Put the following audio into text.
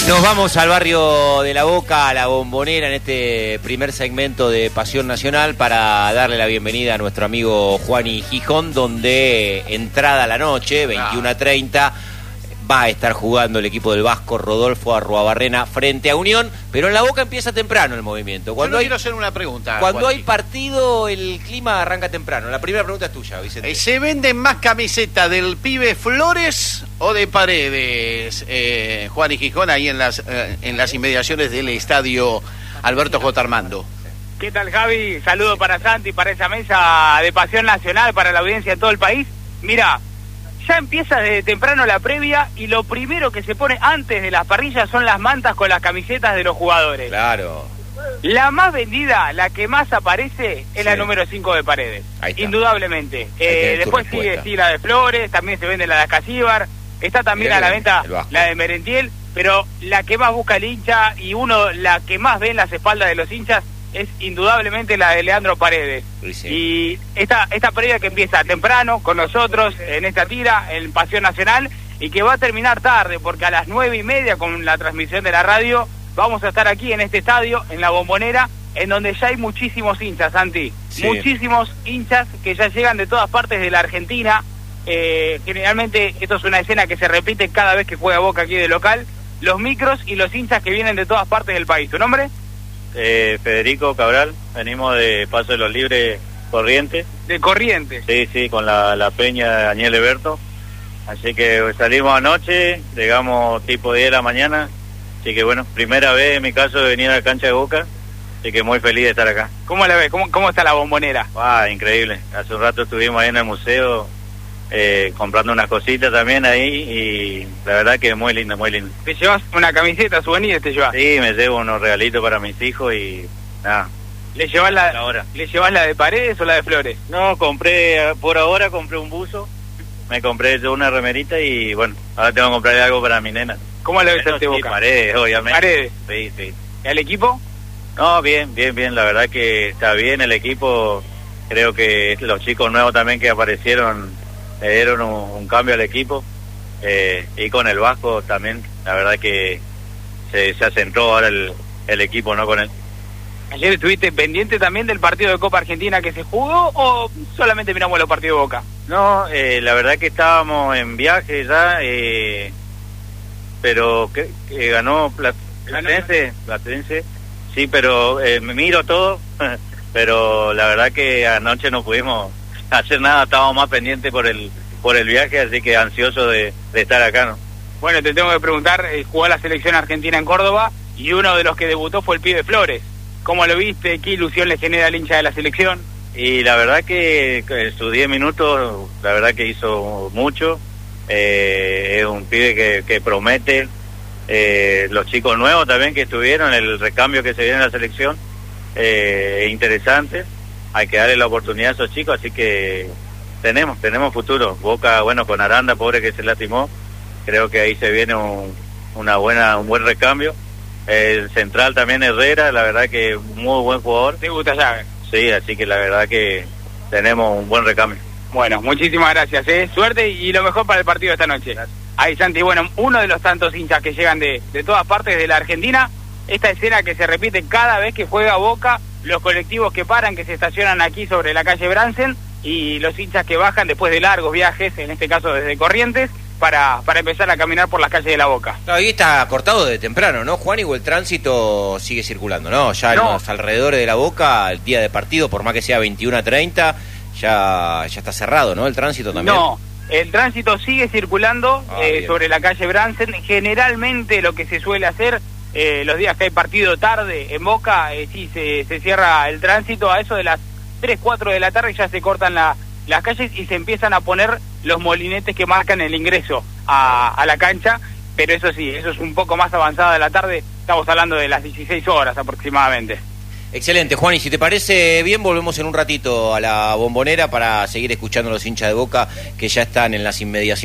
Nos vamos al barrio de La Boca, a La Bombonera, en este primer segmento de Pasión Nacional, para darle la bienvenida a nuestro amigo Juani Gijón, donde entrada la noche, 21:30, va a estar jugando el equipo del Vasco Rodolfo Arruabarrena frente a Unión, pero en La Boca empieza temprano el movimiento. Quiero hacer una pregunta. Cuando hay partido, el clima arranca temprano. La primera pregunta es tuya, Vicente. ¿Se venden más camisetas del pibe Flores o de Paredes, Juan y Gijón, ahí en las inmediaciones del estadio Alberto J. Armando? ¿Qué tal, Javi? Saludo para Santi, para esa mesa de Pasión Nacional, para la audiencia de todo el país. Mira, ya empieza desde temprano la previa y lo primero que se pone antes de las parrillas son las mantas con las camisetas de los jugadores. Claro. La más vendida, la que más aparece, es la número 5 de Paredes. Indudablemente. Después sigue la de Flores, también se vende la de Acasíbar, está también a la venta la de Merentiel, pero la que más busca el hincha y la que más ve en las espaldas de los hinchas es indudablemente la de Leandro Paredes. Sí. Y esta previa que empieza temprano con nosotros en esta tira, en Pasión Nacional, y que va a terminar tarde, porque a las 9:30 con la transmisión de la radio vamos a estar aquí en este estadio, en La Bombonera, en donde ya hay muchísimos hinchas, Santi. Sí. Muchísimos hinchas que ya llegan de todas partes de la Argentina. Generalmente esto es una escena que se repite cada vez que juega Boca aquí de local. Los micros y los hinchas que vienen de todas partes del país. ¿Tu nombre? Federico Cabral, venimos de Paso de los Libres, Corrientes. ¿De Corrientes? Sí, con la peña de Daniel Eberto. Así que salimos anoche, llegamos tipo 10 de la mañana. Así que bueno, primera vez en mi caso de venir a la cancha de Boca. Así que muy feliz de estar acá. ¿Cómo la ves? ¿Cómo está la Bombonera? Increíble. Hace un rato estuvimos ahí en el museo comprando unas cositas también ahí y la verdad que muy lindo, muy lindo. ¿Te llevas una camiseta, souvenir, te llevas? Sí, me llevo unos regalitos para mis hijos y nada. ¿Le llevas la de Paredes o la de Flores? No, por ahora compré un buzo, me compré yo una remerita y bueno, ahora tengo que comprarle algo para mi nena. ¿Cómo la ves este Boca? Paredes, obviamente. ¿Paredes? Sí. ¿Y al equipo? No, bien, la verdad que está bien el equipo, creo que los chicos nuevos también que aparecieron le dieron un cambio al equipo, y con el Vasco también, la verdad que se asentó ahora el equipo, ¿no? Con él. ¿Ayer estuviste pendiente también del partido de Copa Argentina que se jugó o solamente miramos los partidos de Boca? No, la verdad que estábamos en viaje ya, pero que ganó Platense, sí, pero me miro todo, pero la verdad que anoche no pudimos hacer nada, estábamos más pendientes por el viaje, así que ansioso de estar acá, ¿no? Bueno, te tengo que preguntar, jugó la selección argentina en Córdoba y uno de los que debutó fue el pibe Flores. ¿Cómo lo viste? ¿Qué ilusión le genera al hincha de la selección? Y la verdad que en sus 10 minutos, la verdad que hizo mucho, es un pibe que promete, los chicos nuevos también que estuvieron, el recambio que se viene en la selección, es interesante, hay que darle la oportunidad a esos chicos, así que tenemos futuro. Boca, bueno, con Aranda, pobre que se lastimó, creo que ahí se viene un buen recambio. El central también, Herrera, la verdad que muy buen jugador. ¿Te gusta Llave? Sí, así que la verdad que tenemos un buen recambio. Bueno, muchísimas gracias, suerte y lo mejor para el partido esta noche. Gracias. Ahí, Santi, bueno, uno de los tantos hinchas que llegan de todas partes de la Argentina, esta escena que se repite cada vez que juega Boca, los colectivos que paran, que se estacionan aquí sobre la calle Bransen, y los hinchas que bajan después de largos viajes, en este caso desde Corrientes, para empezar a caminar por las calles de La Boca. No, ahí está cortado de temprano, ¿no, Juan? Igual el tránsito sigue circulando, ¿no? Ya en los alrededores de La Boca, el día de partido, por más que sea 21:30, ya está cerrado, ¿no? El tránsito también. No, el tránsito sigue circulando sobre la calle Bransen. Generalmente lo que se suele hacer, los días que hay partido tarde en Boca, sí se cierra el tránsito. A eso de las 3, 4 de la tarde ya se cortan las calles y se empiezan a poner los molinetes que marcan el ingreso a la cancha, pero eso sí, eso es un poco más avanzada de la tarde, estamos hablando de las 16 horas aproximadamente. Excelente, Juan, y si te parece bien, volvemos en un ratito a la Bombonera para seguir escuchando a los hinchas de Boca que ya están en las inmediaciones